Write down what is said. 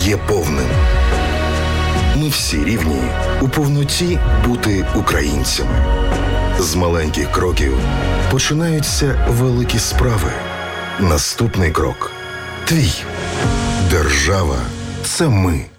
є повним. Ми всі рівні у повноті бути українцями. З маленьких кроків починаються великі справи. Наступний крок – твій. Держава – це ми.